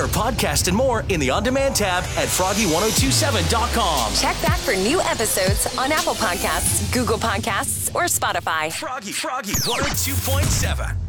podcast and more in the On-Demand tab at Froggy1027.com. Check back for new episodes on Apple Podcasts, Google Podcasts, or Spotify. Froggy 102.7.